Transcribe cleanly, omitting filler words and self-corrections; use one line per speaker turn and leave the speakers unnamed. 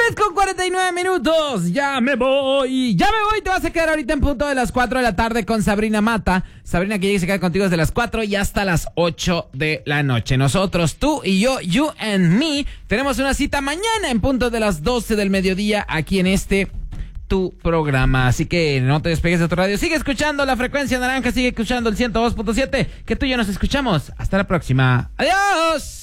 10:49. Ya me voy. Te vas a quedar ahorita en punto de las 4 de la tarde con Sabrina Mata. Sabrina que llega y se queda contigo desde las 4 y hasta las 8 de la noche. Nosotros, tú y yo, you and me, tenemos una cita mañana en punto de las 12 del mediodía aquí en tu programa. Así que no te despegues de tu radio. Sigue escuchando la frecuencia naranja, sigue escuchando el 102.7, que tú y yo nos escuchamos. Hasta la próxima. Adiós.